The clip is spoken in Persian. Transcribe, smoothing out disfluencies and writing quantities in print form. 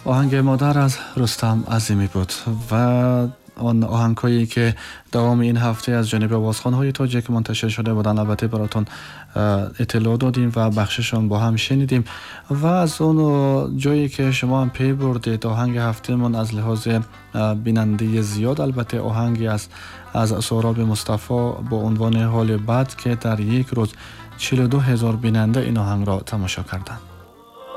آهنگ مادر از رستم عظیمی بود و آن آهنگ‌هایی که دوام این هفته از جانب آوازخوان‌های تاجیک منتشر شده بودند البته براتون اطلاع دادیم و بخششان با هم شنیدیم و از اون جایی که شما هم پی بردید آهنگ هفته من از لحاظ بیننده زیاد البته آهنگی از سهراب مصطفی با عنوان حال بد که در یک روز 42,000 بیننده این آهنگ را تماشا کردند.